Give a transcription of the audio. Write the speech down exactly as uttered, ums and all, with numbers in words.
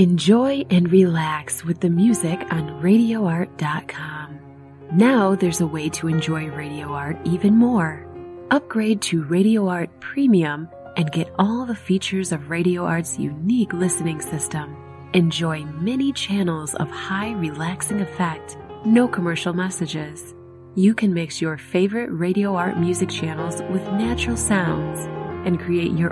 Enjoy and relax with the music on radio art dot com. Now there's a way to enjoy Radio Art even more. Upgrade to Radio Art Premium and get all the features of Radio Art's unique listening system. Enjoy many channels of high relaxing effect, no commercial messages. You can mix your favorite Radio Art music channels with natural sounds and create your